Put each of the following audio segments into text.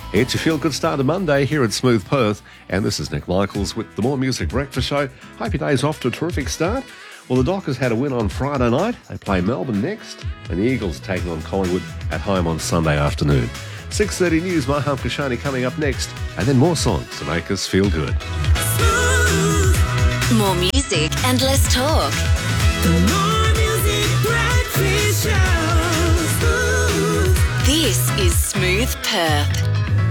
It's your feel-good start of Monday here at Smooth Perth, and this is Nick Michaels with the More Music Breakfast Show. Hope your day's off to a terrific start. Well, the Dockers had a win on Friday night. They play Melbourne next, and the Eagles taking on Collingwood at home on Sunday afternoon. 6:30 news, Maham Kashani coming up next, and then more songs to make us feel good. More music and less talk. The More Music Breakfast Show. This is Smooth Perth.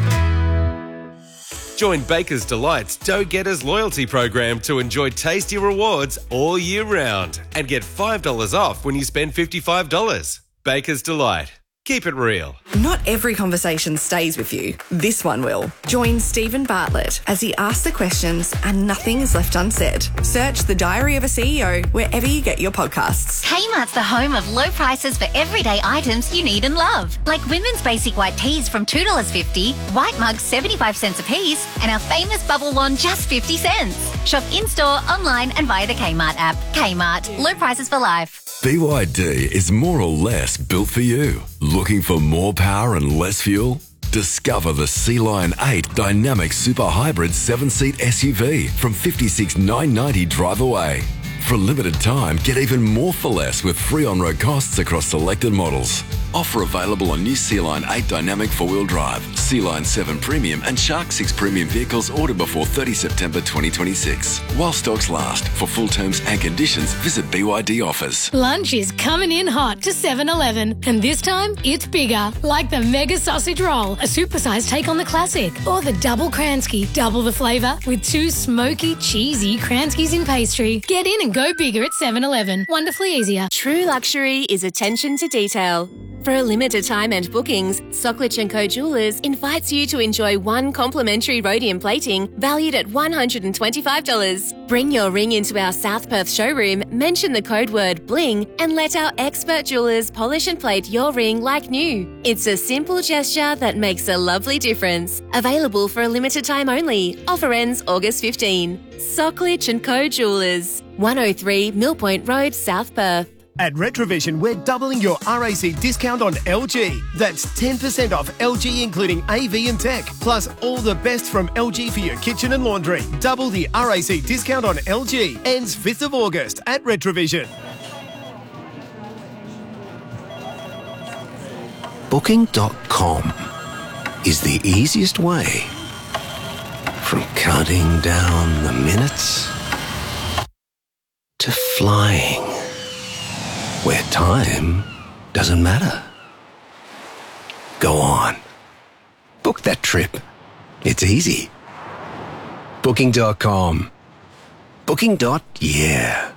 Join Baker's Delight's Dough Getters loyalty program to enjoy tasty rewards all year round and get $5 off when you spend $55. Baker's Delight. Keep it real. Not every conversation stays with you. This one will. Join Stephen Bartlett as he asks the questions and nothing is left unsaid. Search The Diary of a CEO wherever you get your podcasts. Kmart's the home of low prices for everyday items you need and love. Like women's basic white tees from $2.50, white mugs 75 cents a piece, and our famous bubble wand just 50 cents. Shop in-store, online and via the Kmart app. Kmart. Low prices for life. BYD is more or less built for you. Looking for more power and less fuel? Discover the Sea-Lion 8 Dynamic Super Hybrid 7-seat SUV from $56,990 drive away. For a limited time, get even more for less with free on-road costs across selected models. Offer available on new Sea-Lion 8 Dynamic 4-wheel drive, Sea-Lion 7 Premium and Shark 6 Premium vehicles ordered before 30 September 2026. While stocks last. For full terms and conditions, visit BYD offers. Lunch is coming in hot to 7-Eleven, and this time it's bigger, like the Mega Sausage Roll, a supersized take on the classic, or the Double Kransky, double the flavour with 2 smoky, cheesy Kranskys in pastry. Get in and go bigger at 7-Eleven. Wonderfully easier. True luxury is attention to detail. For a limited time and bookings, Socklich & Co Jewellers invites you to enjoy 1 complimentary rhodium plating valued at $125. Bring your ring into our South Perth showroom, mention the code word BLING, and let our expert jewellers polish and plate your ring like new. It's a simple gesture that makes a lovely difference. Available for a limited time only. Offer ends August 15. Socklich & Co Jewellers, 103 Millpoint Road, South Perth. At Retrovision, we're doubling your RAC discount on LG. That's 10% off LG including AV and tech, plus all the best from LG for your kitchen and laundry. Double the RAC discount on LG. Ends 5th of August at Retrovision. Booking.com is the easiest way from counting down the minutes to flying where time doesn't matter. Go on. Book that trip. It's easy. Booking.com. Booking.yeah.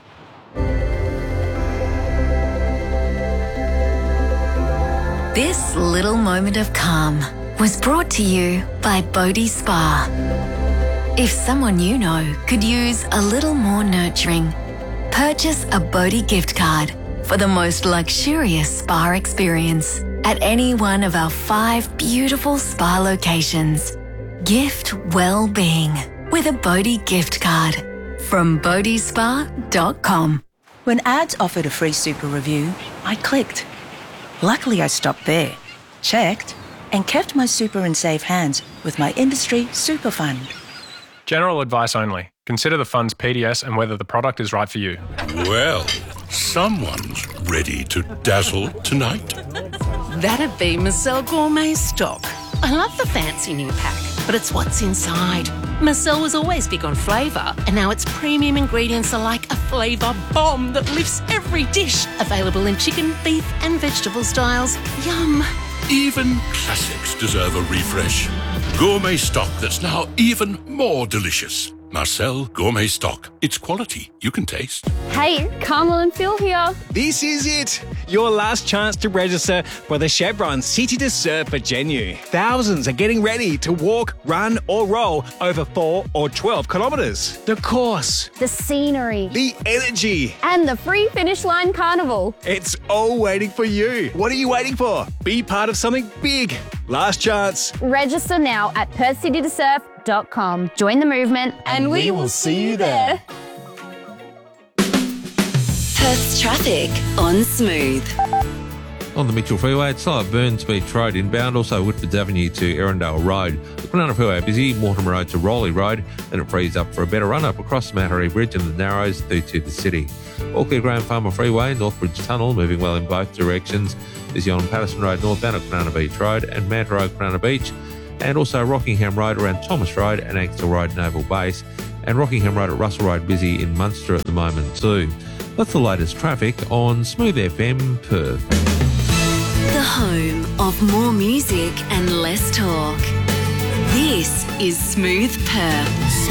This little moment of calm was brought to you by Bodhi Spa. If someone you know could use a little more nurturing, purchase a Bodhi gift card for the most luxurious spa experience at any one of our 5 beautiful spa locations. Gift well-being with a Bodhi gift card from bodhispa.com. When ads offered a free super review, I clicked. Luckily, I stopped there, checked, and kept my super in safe hands with my industry super fund. General advice only. Consider the fund's PDS and whether the product is right for you. Well, someone's ready to dazzle tonight. That'd be Marcel Gourmet Stock. I love the fancy new pack, but it's what's inside. Marcel was always big on flavour, and now its premium ingredients are like a flavour bomb that lifts every dish. Available in chicken, beef and vegetable styles. Yum. Even classics deserve a refresh. Gourmet Stock that's now even more delicious. Marcel Gourmet Stock. It's quality you can taste. Hey, Carmel and Phil here. This is it. Your last chance to register for the Chevron City to Surf at Genu. Thousands are getting ready to walk, run or roll over 4 or 12 kilometres. The course, the scenery, the energy, and the free finish line carnival. It's all waiting for you. What are you waiting for? Be part of something big. Last chance. Register now at perthcitytosurf.com. Join the movement and we will see you there. Perth's traffic on Smooth. On the Mitchell Freeway, it's slow at Burns Beach Road inbound, also Whitfords Avenue to Erindale Road. The Kwinana Freeway busy, Mortimer Road to Rowley Road, then it frees up for a better run up across the Matteree Bridge and the Narrows through to the city. All clear Graham Farmer Freeway, Northbridge Tunnel, moving well in both directions. Busy on Patterson Road northbound at Kwinana Beach Road and Manta Road, Kwinana Beach, and also Rockingham Road around Thomas Road and Axtell Road, Naval Base, and Rockingham Road at Russell Road busy in Munster at the moment too. That's the latest traffic on Smooth FM Perth. The home of more music and less talk. This is Smooth Perth.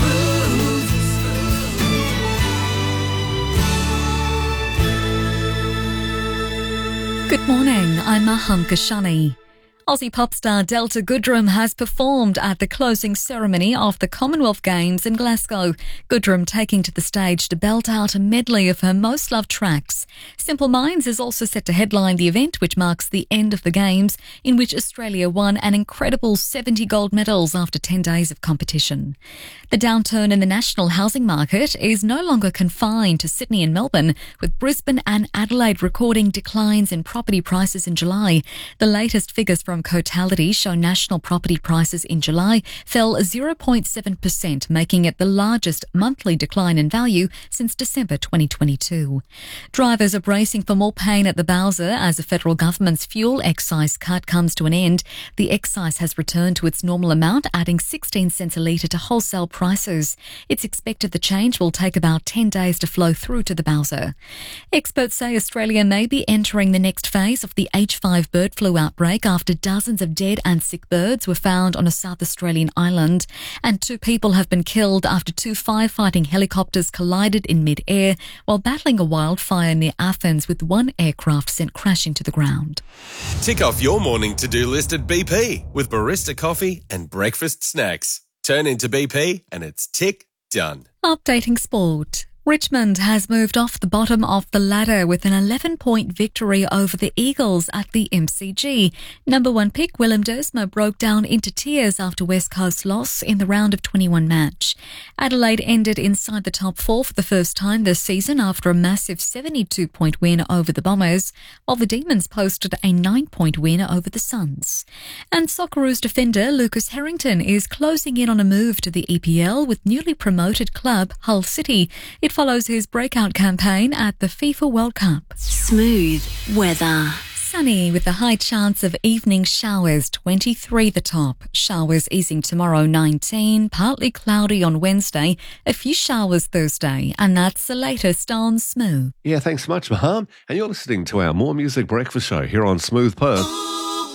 Good morning, I'm Maham Kashani. Aussie pop star Delta Goodrem has performed at the closing ceremony of the Commonwealth Games in Glasgow. Goodrem taking to the stage to belt out a medley of her most loved tracks. Simple Minds is also set to headline the event, which marks the end of the Games, in which Australia won an incredible 70 gold medals after 10 days of competition. The downturn in the national housing market is no longer confined to Sydney and Melbourne, with Brisbane and Adelaide recording declines in property prices in July. The latest figures from Cotality show national property prices in July fell 0.7%, making it the largest monthly decline in value since December 2022. Drivers are bracing for more pain at the Bowser as the federal government's fuel excise cut comes to an end. The excise has returned to its normal amount, adding 16 cents a litre to wholesale prices. It's expected the change will take about 10 days to flow through to the Bowser. Experts say Australia may be entering the next phase of the H5 bird flu outbreak after dozens of dead and sick birds were found on a South Australian island, and 2 people have been killed after 2 firefighting helicopters collided in mid-air while battling a wildfire near Athens, with 1 aircraft sent crashing to the ground. Tick off your morning to-do list at BP with barista coffee and breakfast snacks. Turn into BP and it's tick done. Updating sport. Richmond has moved off the bottom of the ladder with an 11-point victory over the Eagles at the MCG. Number 1 pick Willem Dersma broke down into tears after West Coast's loss in the round of 21 match. Adelaide ended inside the top 4 for the first time this season after a massive 72-point win over the Bombers, while the Demons posted a 9-point win over the Suns. And Socceroos defender Lucas Harrington is closing in on a move to the EPL with newly promoted club Hull City. It follows his breakout campaign at the FIFA World Cup. Smooth weather. Sunny with a high chance of evening showers, 23 the top. Showers easing tomorrow, 19. Partly cloudy on Wednesday. A few showers Thursday. And that's the latest on Smooth. Yeah, thanks so much, Maham. And you're listening to our More Music Breakfast Show here on Smooth Perth.